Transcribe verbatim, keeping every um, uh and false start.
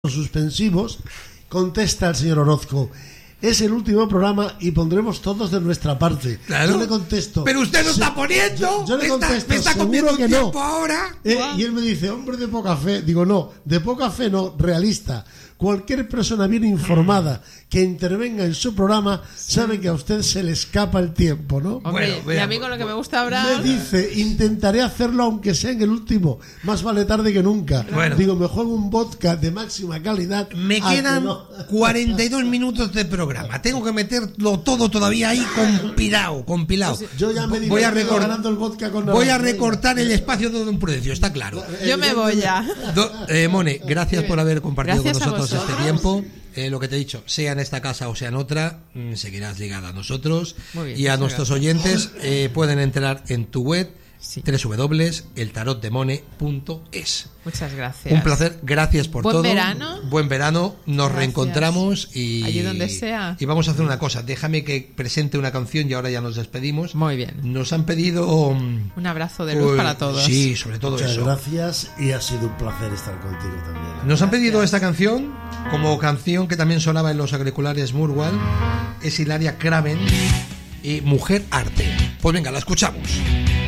suspensivos, contesta el señor Orozco: es el último programa y pondremos todos de nuestra parte. Claro. Yo le contesto: pero usted no se, está poniendo. Yo, yo le contesto: está, me está seguro que no. Ahora. Eh, y él me dice: hombre de poca fe. Digo: no, de poca fe no, realista. Cualquier persona bien informada que intervenga en su programa sabe que a usted se le escapa el tiempo, ¿no? Hombre, bueno, y a mí con lo que me gusta ahora... Me dice: intentaré hacerlo aunque sea en el último. Más vale tarde que nunca. Bueno. Digo, me juego un vodka de máxima calidad. Me quedan no. cuarenta y dos minutos de programa. Tengo que meterlo todo todavía ahí compilado, compilado. Yo ya me voy a recor- ganando el vodka con Voy a recortar el espacio de Don Prudencio, está claro. Yo me voy ya. Do, eh, Mone, gracias por haber compartido gracias con nosotros este tiempo. Eh, lo que te he dicho, sea en esta casa o sea en otra, mmm, seguirás ligada a nosotros. Bien, y a nuestros gracias. oyentes eh, pueden entrar en tu web, sí. doble u doble u doble u punto el tarot de mone punto es. Muchas gracias. Un placer, gracias por Buen todo. Buen verano. Buen verano, nos gracias. reencontramos y allí donde sea. Y vamos a hacer una cosa, déjame que presente una canción y ahora ya nos despedimos. Muy bien. Nos han pedido um, un abrazo de luz uh, para todos. Sí, sobre todo Muchas eso. gracias y ha sido un placer estar contigo también. Nos gracias. han pedido esta canción como canción que también sonaba en los auriculares Murwal. Es Hilaria Craven y Mujer Arte. Pues venga, la escuchamos.